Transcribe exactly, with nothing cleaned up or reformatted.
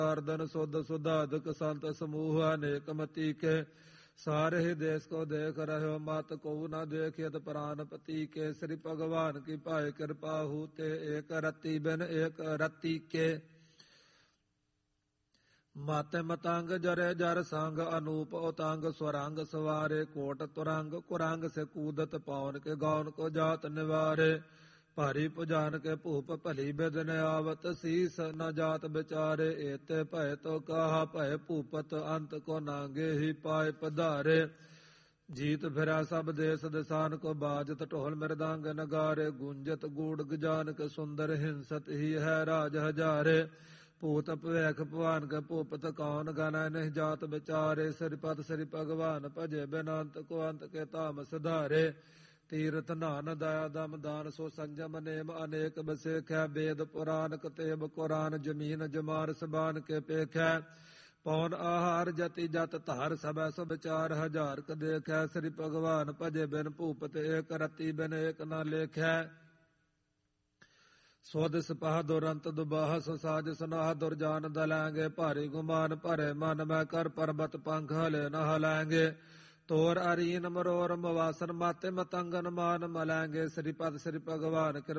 earthen सुध सुधाधक संत समूह अनेक मती के सारे ही देश को देख रहे मत को न देखियत प्राणपति के श्री भगवान की पाए कृपा होते एक रति बिन एक रति के मत मतंग जरे जर संग अनूप उतंग स्वरंग सवारे कोट तुरंग कुरंग से कूदत पवन के गौन को जात निवारे भारी पुजान के भूप भली बिदन आवत शीस न जात बिचारे एते भय तो कहा भय भूपत अंत को नांगे ही पाए पधारे जीत फिरा सब देश दिसान को बाजत ढोल मृदंग नगारे गुंजत गूढ़ गजान के सुंदर हिंसत ही है राज हजारे भूत भवैख भवान के भूपत कौन गाना नहीं जात बिचारे श्रीपद श्री भगवान भजे बिनंत को अंत के ताम सुधारे तीर्थ नान दया दम दान सो संजम नेम अनेक बसेख वेद पुराण कतेब कुरान जमीन जमार सबान के पेख पौन आहार जति जत धार सब सब चार हजार क देख श्री भगवान भजे बिन भूपत एक रति बिन एक न लेख स्वद सिपाह दुरंत दुबाह सुसाज सुनाह दुरजान दलांगे भारी गुमान भरे मन मैं कर पर्वत पंख हले न हलांगे तोर अरीन मरोर मवासन माते मतंगन मान मलांगे श्रीपद श्री भगवान